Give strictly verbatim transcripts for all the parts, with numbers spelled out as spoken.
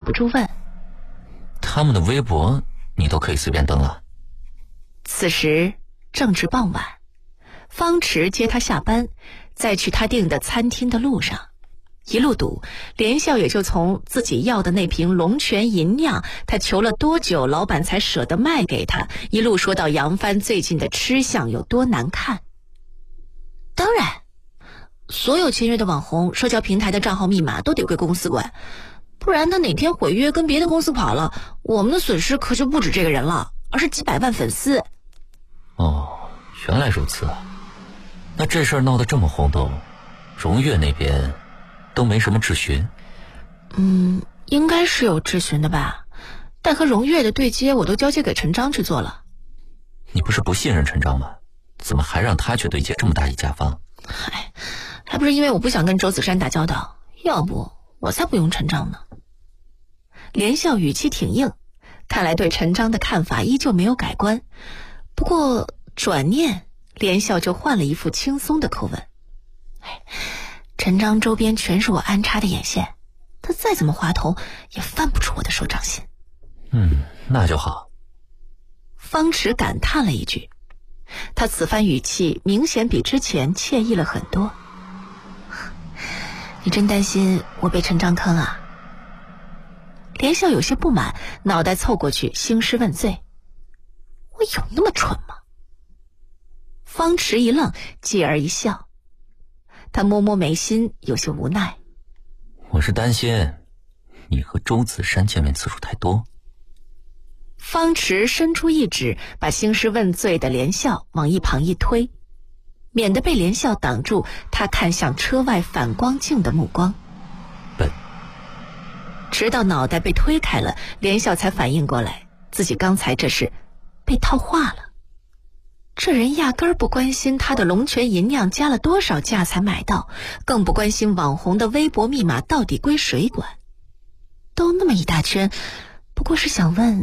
不住问： 他们的微博你都可以随便登了？ 此时正值傍晚，方池接他下班，在去他订的餐厅的路上，一路堵，连笑也就从自己要的那瓶龙泉银酿，他求了多久老板才舍得卖给他，一路说到杨帆最近的吃相有多难看。当然，所有签约的网红社交平台的账号密码都得归公司管，不然他哪天毁约跟别的公司跑了，我们的损失可就不止这个人了，而是几百万粉丝。 哦，原来如此啊。那这事儿闹得这么轰动，荣越那边都没什么质询？ 嗯，应该是有质询的吧，但和荣越的对接我都交接给陈章去做了。 你不是不信任陈章吗？怎么还让他去对接这么大一甲方？ 嗨，还不是因为我不想跟周子珊打交道，要不我才不用陈章呢。连笑语气挺硬，看来对陈章的看法依旧没有改观。不过转念，连笑就换了一副轻松的口吻：哎，陈章周边全是我安插的眼线，他再怎么滑头也翻不出我的手掌心。 嗯，那就好。 方池感叹了一句，他此番语气明显比之前惬意了很多。你真担心我被陈章坑啊？连笑有些不满，脑袋凑过去兴师问罪：我有那么蠢吗？方池一愣，继而一笑，他摸摸眉心，有些无奈： 我是担心你和周子珊见面次数太多。 方池伸出一指，把兴师问罪的连笑往一旁一推，免得被连笑挡住他看向车外反光镜的目光。 笨。 直到脑袋被推开了，连笑才反应过来，自己刚才这是被套话了。这人压根儿不关心他的龙泉银酿加了多少价才买到，更不关心网红的微博密码到底归谁管。兜那么一大圈，不过是想问。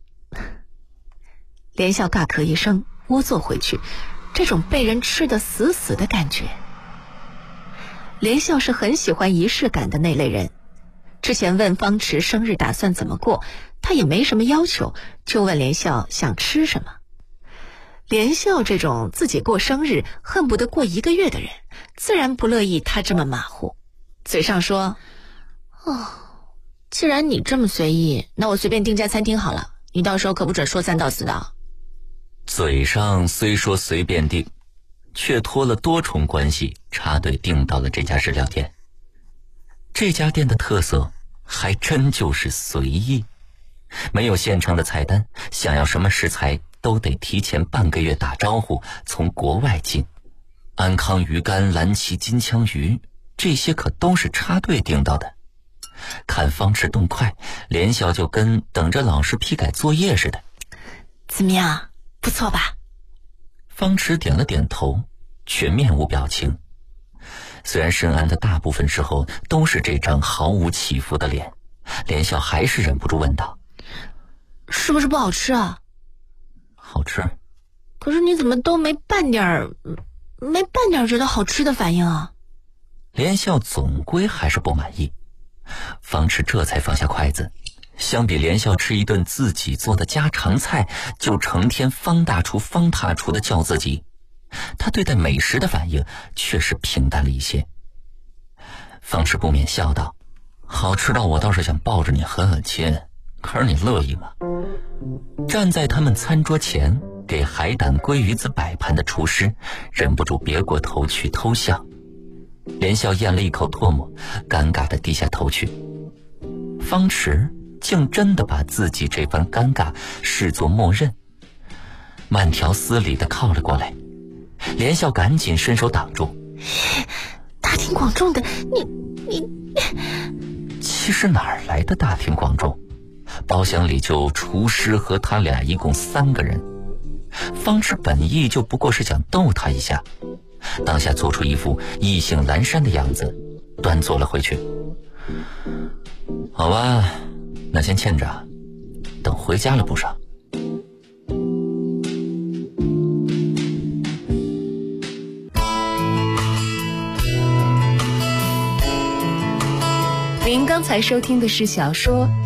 连笑尬咳一声，窝坐回去，这种被人吃得死死的感觉。连笑是很喜欢仪式感的那类人，之前问方池生日打算怎么过，他也没什么要求，就问连笑想吃什么。连笑这种自己过生日恨不得过一个月的人，自然不乐意他这么马虎，嘴上说：哦，既然你这么随意，那我随便订家餐厅好了，你到时候可不准说三道四道。 嘴上虽说随便订，却托了多重关系插队订到了这家日料店。这家店的特色还真就是随意，没有现成的菜单，想要什么食材都得提前半个月打招呼，从国外进。安康鱼干、蓝鳍金枪鱼，这些可都是插队订到的。看方池动筷，连笑就跟等着老师批改作业似的。 怎么样？不错吧？ 方池点了点头，却面无表情。虽然申安的大部分时候都是这张毫无起伏的脸，连笑还是忍不住问道： 是不是不好吃啊？ 好吃。 可是你怎么都没半点儿没半点儿觉得好吃的反应啊？ 连笑总归还是不满意。方池这才放下筷子，相比连笑吃一顿自己做的家常菜就成天方大厨方大厨的叫自己，他对待美食的反应确实平淡了一些。方池不免笑道：好吃到我倒是想抱着你狠狠亲，可是你乐意吗？站在他们餐桌前给海胆鲑鱼子摆盘的厨师忍不住别过头去偷笑。连笑咽了一口唾沫，尴尬地低下头去。方池竟真的把自己这番尴尬视作默认，慢条斯理地靠了过来。连笑赶紧伸手挡住： 大庭广众的，你你其实哪儿来的大庭广众？包厢里就厨师和他俩一共三个人。方池本意就不过是想逗他一下，当下做出一副意兴阑珊的样子，端坐了回去。好吧，那先欠着，等回家了补上。 您刚才收听的是小说